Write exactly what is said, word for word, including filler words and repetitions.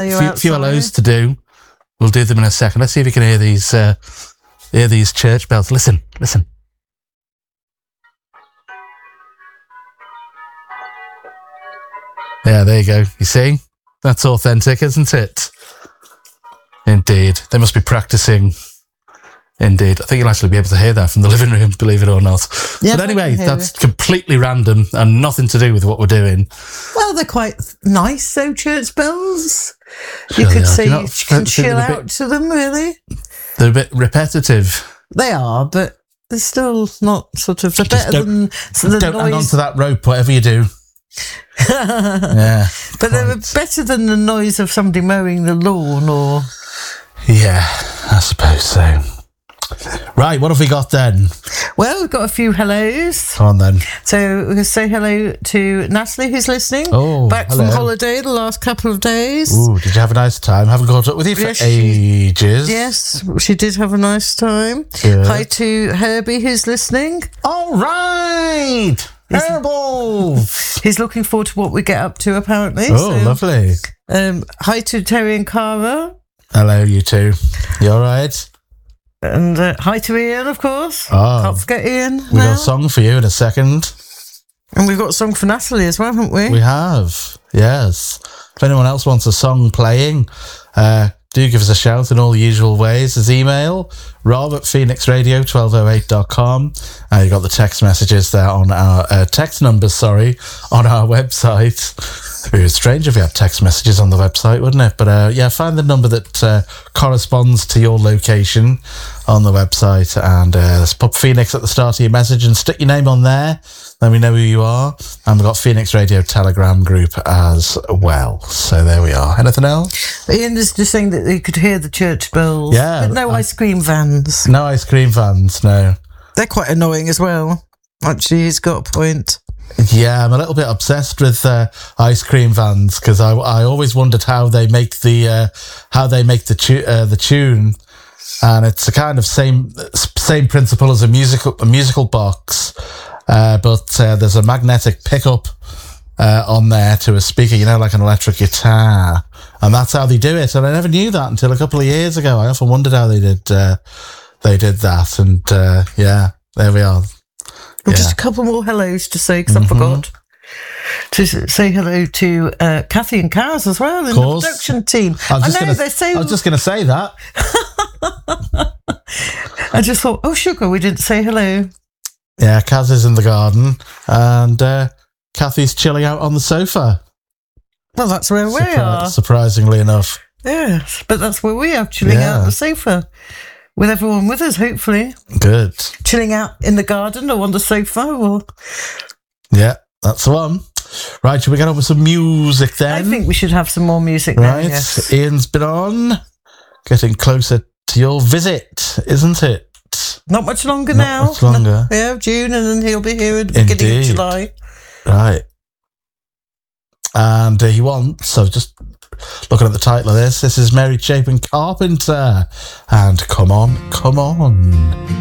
A few, few hellos to do. We'll do them in a second. Let's see if you can hear these, uh, hear these church bells. Listen, listen. Yeah, there you go. You see? That's authentic, isn't it? Indeed. They must be practicing. Indeed. I think you'll actually be able to hear that from the living room, believe it or not. Yeah, but anyway, that's it. Completely random and nothing to do with what we're doing. Well, they're quite nice, though, church bells. You could say you can chill out to them, really. They're a bit repetitive. They are, but they're still not sort of... They're better than the Don't noise. hang on to that rope, whatever you do. Yeah, but they were better than the noise of somebody mowing the lawn, or yeah, I suppose so. Right, what have we got then? Well, we've got a few hellos. Come on then. So we'll say hello to Natalie, who's listening. Oh, back hello. from holiday the last couple of days. Ooh, did you have a nice time? Haven't caught up with you for yes, ages. She, yes, she did have a nice time. Good. Hi to Herbie, who's listening. All right. Herbal. He's looking forward to what we get up to, apparently. Oh, so, lovely. Um, hi to Terry and Cara. Hello, you two. You all right? And uh, hi to Ian, of course. Oh, can't forget Ian. We've got a song for you in a second. And we've got a song for Natalie as well, haven't we? We have, yes. If anyone else wants a song playing, uh, do give us a shout in all the usual ways. There's email, rob at phoenix radio twelve oh eight dot com. Uh, you've got the text messages there on our, uh, text numbers, sorry, on our website. It'd be strange if we had text messages on the website, wouldn't it? But uh, yeah, find the number that uh, corresponds to your location on the website, and uh, let's put Phoenix at the start of your message and stick your name on there. Then we know who you are. And we've got Phoenix Radio Telegram group as well. So there we are. Anything else? Ian is just saying that you could hear the church bells. Yeah. But no I, ice cream vans. No ice cream vans, no. They're quite annoying as well. Actually, he's got a point. Yeah, I'm a little bit obsessed with uh, ice cream vans because I, I always wondered how they make the uh, how they make the tu- uh, the tune, and it's a kind of same same principle as a musical a musical box, uh, but uh, there's a magnetic pickup uh, on there to a speaker, you know, like an electric guitar, and that's how they do it. And I never knew that until a couple of years ago. I often wondered how they did uh, they did that, and uh, yeah, there we are. Well, Yeah. just a couple more hellos to say, because Mm-hmm. I forgot to say hello to uh, Kathy and Kaz as well in the production team. I, was just I know gonna, they're so. I was just going to say that. I just thought, oh sugar, we didn't say hello. Yeah, Kaz is in the garden, and uh, Kathy's chilling out on the sofa. Well, that's where we Surpri- are. Surprisingly enough. Yes, but that's where we are, chilling Yeah. out on the sofa. With everyone with us, hopefully. Good. Chilling out in the garden or on the sofa. Or... Yeah, that's the one. Right, should we get on with some music then? I think we should have some more music right. now, yes. Ian's been on. Getting closer to your visit, isn't it? Not much longer Not now. much longer. Yeah, June, and then he'll be here at the beginning Indeed. of July. Right. And uh, he wants, so just looking at the title of this, this is Mary Chapin Carpenter. And come on, come on.